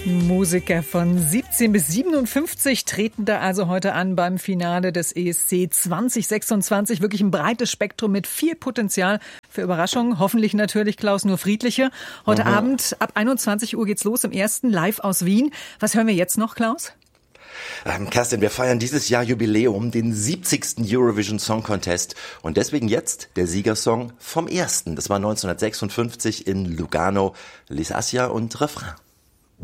Musiker von 17 bis 57 treten da also heute an beim Finale des ESC 2026. Wirklich ein breites Spektrum mit viel Potenzial für Überraschungen. Hoffentlich natürlich, Klaus, nur friedliche. Heute Abend ab 21 Uhr geht's los im ersten Live aus Wien. Was hören wir jetzt noch, Klaus? Kerstin, wir feiern dieses Jahr Jubiläum, den 70. Eurovision Song Contest. Und deswegen jetzt der Siegersong vom ersten. Das war 1956 in Lugano. Les Asia und Refrain.